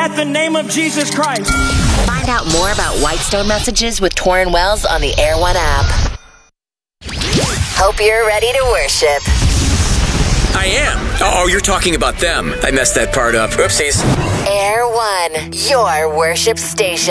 at the name of Jesus Christ. Find out more about Whitestone Messages with Torrin Wells on the Air One app. Hope you're ready to worship. I am. Oh, you're talking about them. I messed that part up. Oopsies. Air One, your worship station.